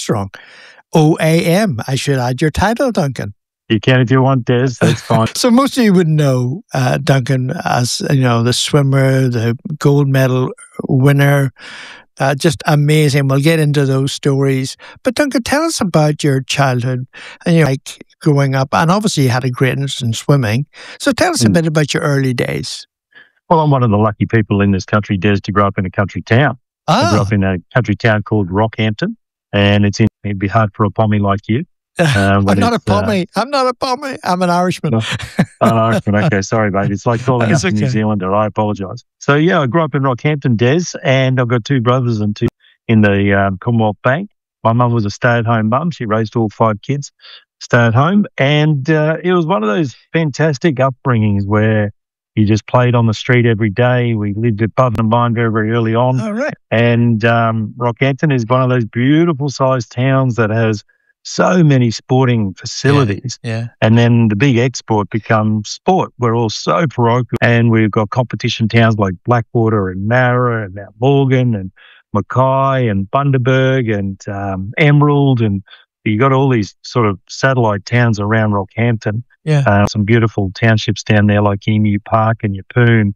Armstrong. OAM. I should add your title, Duncan. You can if you want, Des. That's fine. So most of you would know Duncan as, the swimmer, the gold medal winner. Just amazing. We'll get into those stories. But Duncan, tell us about your childhood and like growing up. And obviously you had a great interest in swimming. So tell us a bit about your early days. Well, I'm one of the lucky people in this country, Des, to grow up in a country town. I grew up in a country town called Rockhampton, and it'd be hard for a pommy like you. I'm not a pommy. I'm not a pommy. I'm an Irishman. An Irishman. Okay, sorry, mate. It's like calling us a New Zealander. I apologise. So, I grew up in Rockhampton, Des, and I've got two brothers and two in the Commonwealth Bank. My mum was a stay-at-home mum. She raised all 5 kids, stay-at-home. And it was one of those fantastic upbringings where you just played on the street every day. We lived at Button and Vine very, very early on. Oh, right. And Rockhampton is one of those beautiful-sized towns that has so many sporting facilities. Yeah. And then the big export becomes sport. We're all so parochial. And we've got competition towns like Blackwater and Marra and Mount Morgan and Mackay and Bundaberg and Emerald. And you got all these sort of satellite towns around Rockhampton. Yeah. Some beautiful townships down there like Emu Park and Yeppoon.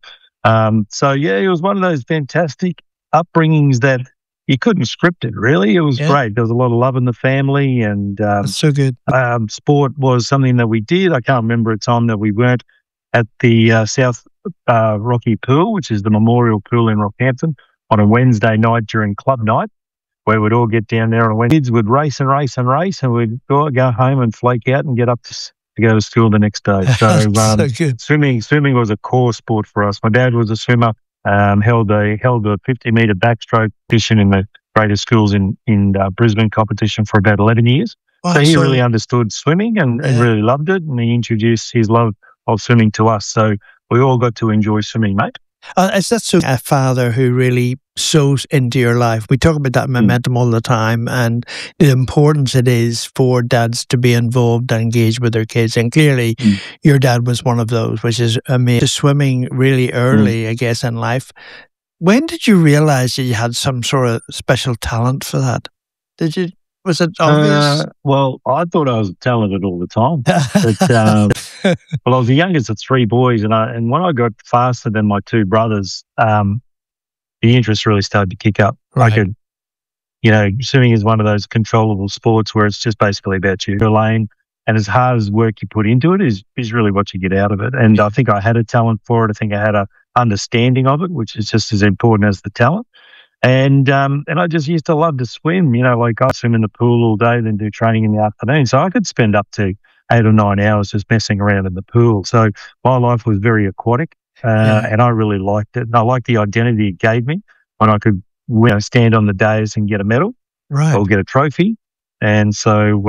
It was one of those fantastic upbringings that you couldn't script it, really. It was great. There was a lot of love in the family, and that's so good. Sport was something that we did. I can't remember a time that we weren't at the South Rocky Pool, which is the memorial pool in Rockhampton, on a Wednesday night during club night, where we'd all get down there on a Wednesday. Kids would race and race and race, and we'd go home and flake out and get up to go to school the next day. So, so good. Swimming was a core sport for us. My dad was a swimmer. Held a 50-metre backstroke competition in the greatest schools in Brisbane competition for about 11 years. Wow, so he really understood swimming and really loved it, and he introduced his love of swimming to us. So we all got to enjoy swimming, mate. Is that so? A father who really sows into your life. We talk about that momentum all the time, and the importance it is for dads to be involved and engaged with their kids. And clearly, your dad was one of those, which is amazing. Swimming really early, I guess, in life. When did you realize that you had some sort of special talent for that? Was it obvious? Well, I thought I was talented all the time. But, I was the youngest of 3 boys, and when I got faster than my 2 brothers, the interest really started to kick up. Right. I could, swimming is one of those controllable sports where it's just basically about your lane, and as hard as work you put into it is really what you get out of it. And I think I had a talent for it. I think I had a understanding of it, which is just as important as the talent. And I just used to love to swim, like I'd swim in the pool all day, then do training in the afternoon. So I could spend up to 8 or 9 hours just messing around in the pool. So my life was very aquatic, and I really liked it. And I liked the identity it gave me when I could stand on the dais and get a medal or get a trophy. And so,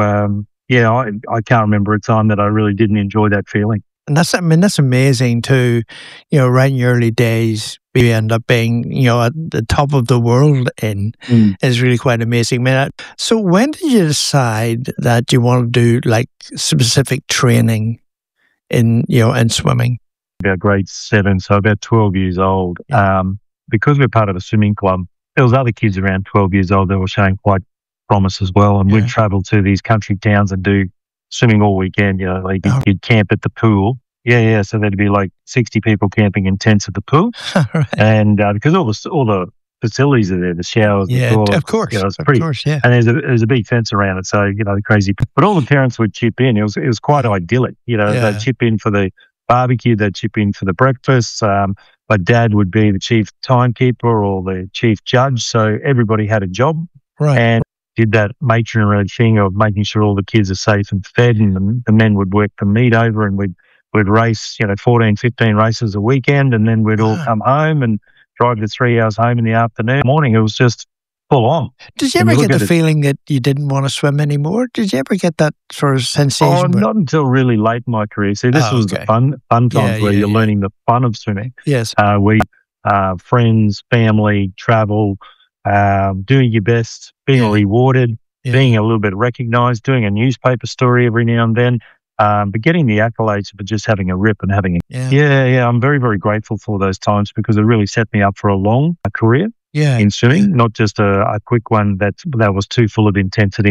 I can't remember a time that I really didn't enjoy that feeling. And that's amazing too, right in your early days, you end up being, at the top of the world is really quite amazing. So when did you decide that you want to do like specific training in swimming? About grade 7, so about 12 years old. Because we're part of a swimming club, there was other kids around 12 years old that were showing quite promise as well. And we'd travel to these country towns and do swimming all weekend, you'd camp at the pool. So there'd be like 60 people camping in tents at the pool. Right. And because all the facilities are there, the showers, the toilets, of course. It's pretty, of course, yeah. And there's a big fence around it, so, the crazy, but all the parents would chip in. It was quite idyllic, they'd chip in for the barbecue, they'd chip in for the breakfast. My dad would be the chief timekeeper or the chief judge, so everybody had a job. Right. And did that matronly thing of making sure all the kids are safe and fed, and the men would work the meat over, and we'd race, 14, 15 races a weekend, and then we'd all come home and drive the 3 hours home in the afternoon. Morning, it was just full on. Did you ever get the feeling that you didn't want to swim anymore? Did you ever get that sort of sensation? Not until really late in my career. See, this was the fun times where you're learning the fun of swimming. Yes. Friends, family, travel, doing your best, being rewarded, being a little bit recognised, doing a newspaper story every now and then, but getting the accolades for just having a rip and having I'm very, very grateful for those times because it really set me up for a long career in swimming, not just a quick one that was too full of intensity.